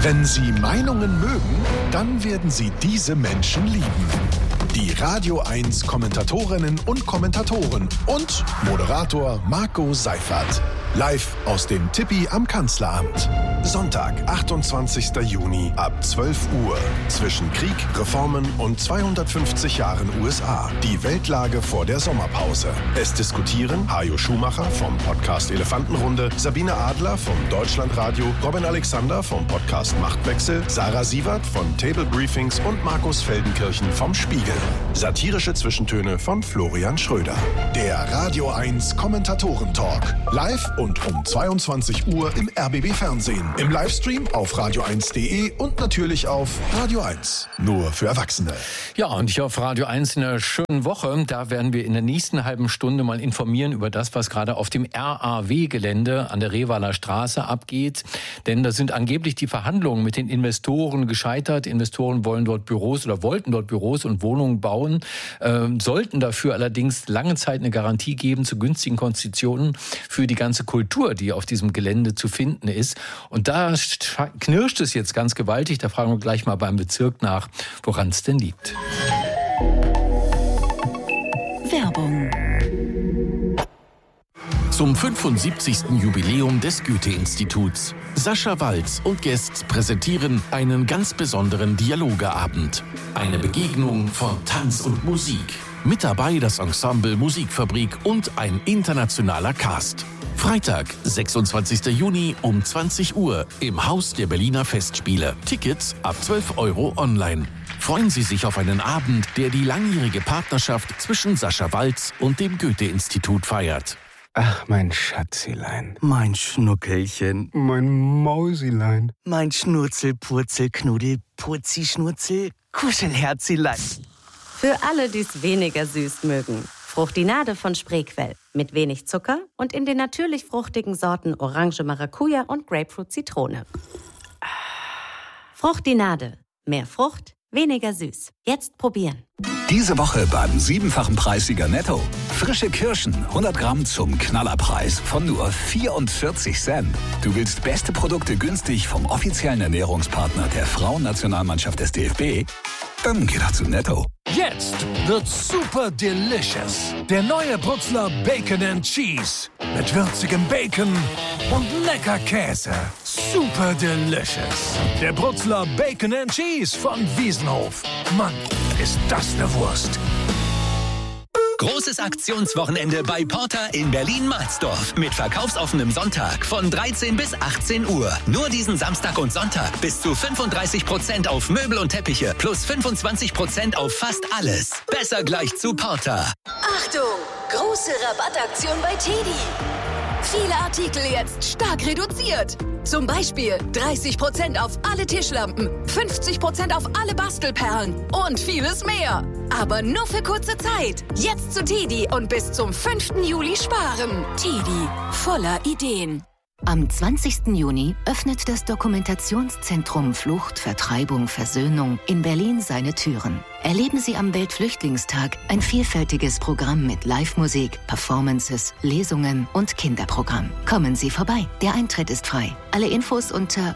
Wenn Sie Meinungen mögen, dann werden Sie diese Menschen lieben. Die Radio 1 Kommentatorinnen und Kommentatoren und Moderator Marco Seifert. Live aus dem Tippi am Kanzleramt. Sonntag, 28. Juni ab 12 Uhr. Zwischen Krieg, Reformen und 250 Jahren USA. Die Weltlage vor der Sommerpause. Es diskutieren Hajo Schumacher vom Podcast Elefantenrunde, Sabine Adler vom Deutschlandradio, Robin Alexander vom Podcast Machtwechsel, Sarah Sievert von Table Briefings und Markus Feldenkirchen vom Spiegel. Satirische Zwischentöne von Florian Schröder. Der Radio 1 Kommentatoren-Talk. Live und um 22 Uhr im RBB-Fernsehen. Im Livestream auf radio1.de und natürlich auf Radio 1. Nur für Erwachsene. Ja, und hier auf Radio 1 in einer schönen Woche. Da werden wir in der nächsten halben Stunde mal informieren über das, was gerade auf dem RAW-Gelände an der Revaler Straße abgeht. Denn da sind angeblich die Verhandlungen mit den Investoren gescheitert. Investoren wollen dort Büros oder wollten dort Büros und Wohnungen bauen, sollten dafür allerdings lange Zeit eine Garantie geben zu günstigen Konditionen für die ganze Kultur, die auf diesem Gelände zu finden ist. Und da knirscht es jetzt ganz gewaltig. Da fragen wir gleich mal beim Bezirk nach, woran es denn liegt. Werbung. Zum 75. Jubiläum des Goethe-Instituts. Sascha Waltz und Gäste präsentieren einen ganz besonderen Dialogeabend. Eine Begegnung von Tanz und Musik. Mit dabei das Ensemble Musikfabrik und ein internationaler Cast. Freitag, 26. Juni um 20 Uhr im Haus der Berliner Festspiele. Tickets ab 12 € online. Freuen Sie sich auf einen Abend, der die langjährige Partnerschaft zwischen Sascha Waltz und dem Goethe-Institut feiert. Ach, mein Schatzilein. Mein Schnuckelchen. Mein Mausilein. Mein Schnurzel, Purzel, Knuddel, Purzi, Schnurzel, Kuschelherzilein. Für alle, die es weniger süß mögen. Fruchtinade von Spreequell. Mit wenig Zucker und in den natürlich fruchtigen Sorten Orange, Maracuja und Grapefruit, Zitrone. Fruchtinade. Mehr Frucht, weniger süß. Jetzt probieren. Diese Woche beim 7-fachen Preissieger Netto. Frische Kirschen, 100 Gramm zum Knallerpreis von nur 44 Cent. Du willst beste Produkte günstig vom offiziellen Ernährungspartner der Frauennationalmannschaft des DFB? Dann geh doch zu Netto. Jetzt wird's super delicious. Der neue Brutzler Bacon and Cheese. Mit würzigem Bacon und lecker Käse. Super delicious. Der Brutzler Bacon and Cheese von Wiesenhof. Mann, ist das eine Wurst. Großes Aktionswochenende bei Porter in Berlin-Marsdorf mit verkaufsoffenem Sonntag von 13 bis 18 Uhr. Nur diesen Samstag und Sonntag bis zu 35% auf Möbel und Teppiche plus 25% auf fast alles. Besser gleich zu Porter. Achtung! Große Rabattaktion bei TEDi. Viele Artikel jetzt stark reduziert. Zum Beispiel 30% auf alle Tischlampen, 50% auf alle Bastelperlen und vieles mehr. Aber nur für kurze Zeit. Jetzt zu TEDi und bis zum 5. Juli sparen. TEDi, voller Ideen. Am 20. Juni öffnet das Dokumentationszentrum Flucht, Vertreibung, Versöhnung in Berlin seine Türen. Erleben Sie am Weltflüchtlingstag ein vielfältiges Programm mit Live-Musik, Performances, Lesungen und Kinderprogramm. Kommen Sie vorbei. Der Eintritt ist frei. Alle Infos unter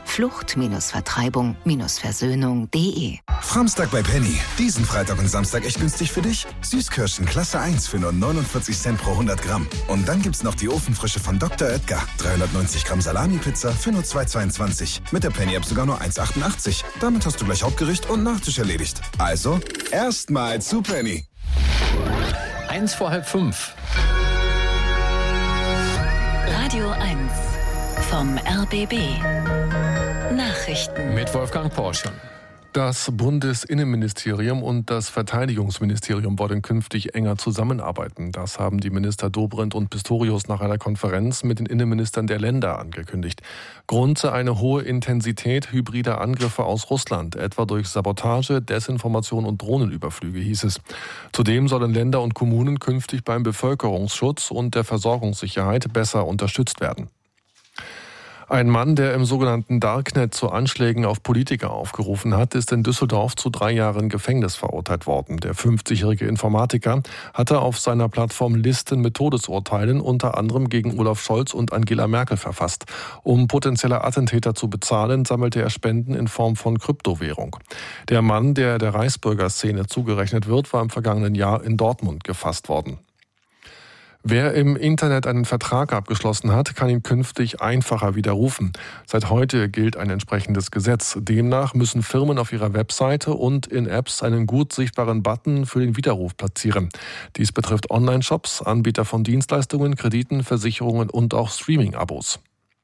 flucht-vertreibung-versöhnung.de. Framstag bei Penny. Diesen Freitag und Samstag echt günstig für dich. Süßkirschen Klasse 1 für nur 49 Cent pro 100 Gramm. Und dann gibt's noch die Ofenfrische von Dr. Oetker. 390 Gramm Salami-Pizza für nur 2,22. Mit der Penny-App sogar nur 1,88. Damit hast du gleich Hauptgericht und Nachtisch erledigt. Also, erstmal zu Penny. 4:45. Radio 1 vom RBB. Nachrichten. Mit Wolfgang Porsche. Das Bundesinnenministerium und das Verteidigungsministerium wollen künftig enger zusammenarbeiten. Das haben die Minister Dobrindt und Pistorius nach einer Konferenz mit den Innenministern der Länder angekündigt. Grund sei eine hohe Intensität hybrider Angriffe aus Russland, etwa durch Sabotage, Desinformation und Drohnenüberflüge, hieß es. Zudem sollen Länder und Kommunen künftig beim Bevölkerungsschutz und der Versorgungssicherheit besser unterstützt werden. Ein Mann, der im sogenannten Darknet zu Anschlägen auf Politiker aufgerufen hat, ist in Düsseldorf zu 3 Jahren Gefängnis verurteilt worden. Der 50-jährige Informatiker hatte auf seiner Plattform Listen mit Todesurteilen unter anderem gegen Olaf Scholz und Angela Merkel verfasst. Um potenzielle Attentäter zu bezahlen, sammelte er Spenden in Form von Kryptowährung. Der Mann, der Reichsbürgerszene zugerechnet wird, war im vergangenen Jahr in Dortmund gefasst worden. Wer im Internet einen Vertrag abgeschlossen hat, kann ihn künftig einfacher widerrufen. Seit heute gilt ein entsprechendes Gesetz. Demnach müssen Firmen auf ihrer Webseite und in Apps einen gut sichtbaren Button für den Widerruf platzieren. Dies betrifft Online-Shops, Anbieter von Dienstleistungen, Krediten, Versicherungen und auch Streaming-Abos.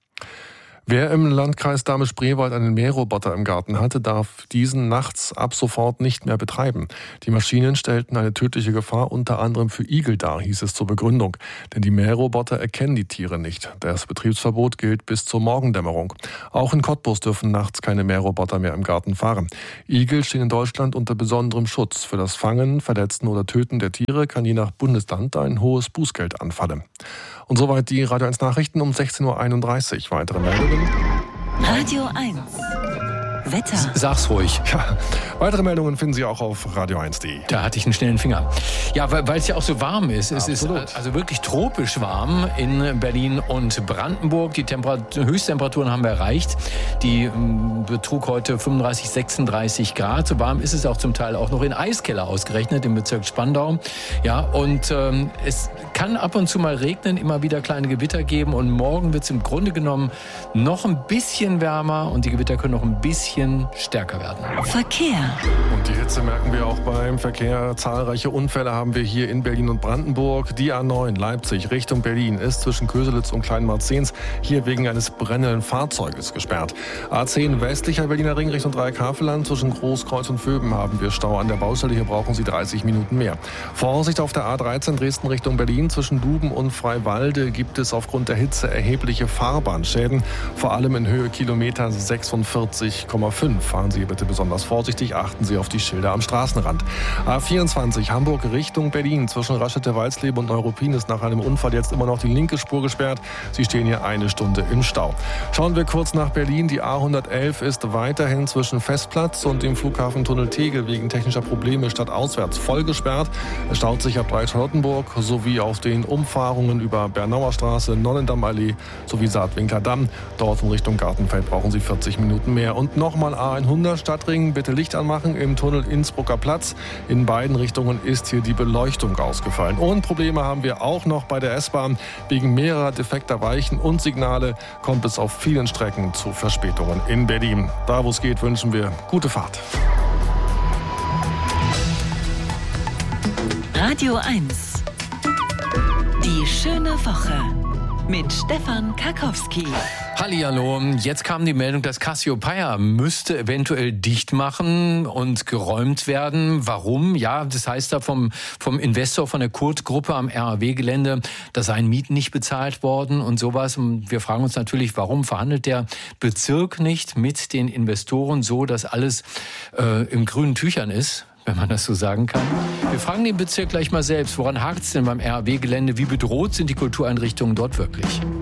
Wer im Landkreis Dahme-Spreewald einen Mähroboter im Garten hatte, darf diesen nachts ab sofort nicht mehr betreiben. Die Maschinen stellten eine tödliche Gefahr unter anderem für Igel dar, hieß es zur Begründung. Denn die Mähroboter erkennen die Tiere nicht. Das Betriebsverbot gilt bis zur Morgendämmerung. Auch in Cottbus dürfen nachts keine Mähroboter mehr im Garten fahren. Igel stehen in Deutschland unter besonderem Schutz. Für das Fangen, Verletzen oder Töten der Tiere kann je nach Bundesland ein hohes Bußgeld anfallen. Und soweit die Radio 1 Nachrichten um 16.31 Uhr. Weitere Meldungen. Radio 1. Wetter. Sag's ruhig. Ja, weitere Meldungen finden Sie auch auf radio1.de. Da hatte ich einen schnellen Finger. Ja, weil es ja auch so warm ist. Es ist also wirklich tropisch warm in Berlin und Brandenburg. Die Höchsttemperaturen haben wir erreicht. Die betrug heute 35, 36 Grad. So warm ist es auch zum Teil auch noch in Eiskeller ausgerechnet, im Bezirk Spandau. Ja, und es kann ab und zu mal regnen, immer wieder kleine Gewitter geben. Und morgen wird es im Grunde genommen noch ein bisschen wärmer und die Gewitter können noch ein bisschen stärker werden. Verkehr. Und die Hitze merken wir auch beim Verkehr. Zahlreiche Unfälle haben wir hier in Berlin und Brandenburg. Die A9 Leipzig Richtung Berlin ist zwischen Köselitz und Kleinmarzens hier wegen eines brennenden Fahrzeuges gesperrt. A10 westlicher Berliner Ring Richtung Dreieck-Havelland zwischen Großkreuz und Vöben haben wir Stau an der Baustelle. Hier brauchen Sie 30 Minuten mehr. Vorsicht auf der A13 Dresden Richtung Berlin. Zwischen Duben und Freiwalde gibt es aufgrund der Hitze erhebliche Fahrbahnschäden. Vor allem in Höhe Kilometer 46,5. Fahren Sie bitte besonders vorsichtig, achten Sie auf die Schilder am Straßenrand. A24 Hamburg Richtung Berlin zwischen Raschette-Walsleben und Neuruppin ist nach einem Unfall jetzt immer noch die linke Spur gesperrt. Sie stehen hier 1 Stunde im Stau. Schauen wir kurz nach Berlin. Die A111 ist weiterhin zwischen Festplatz und dem Flughafentunnel Tegel wegen technischer Probleme stadtauswärts voll gesperrt. Es staut sich ab Dreieck-Charlottenburg sowie auf den Umfahrungen über Bernauer Straße, Nonnendammallee sowie Saatwinkler Damm. Dort in Richtung Gartenfeld brauchen Sie 40 Minuten mehr. Und nochmal A100 Stadtring, bitte Licht anmachen im Tunnel Innsbrucker Platz. In beiden Richtungen ist hier die Beleuchtung ausgefallen. Und Probleme haben wir auch noch bei der S-Bahn. Wegen mehrerer defekter Weichen und Signale kommt es auf vielen Strecken zu Verspätungen in Berlin. Da, wo es geht, wünschen wir gute Fahrt. Radio 1. Die schöne Woche mit Stefan Karkowski. Hallihallo, jetzt kam die Meldung, dass Cassiopeia müsste eventuell dicht machen und geräumt werden. Warum? Ja, das heißt da vom Investor von der Kurt-Gruppe am RAW-Gelände, da seien Mieten nicht bezahlt worden und sowas. Und wir fragen uns natürlich, warum verhandelt der Bezirk nicht mit den Investoren so, dass alles in grünen Tüchern ist, wenn man das so sagen kann. Wir fragen den Bezirk gleich mal selbst, woran hakt es denn beim RAW-Gelände? Wie bedroht sind die Kultureinrichtungen dort wirklich?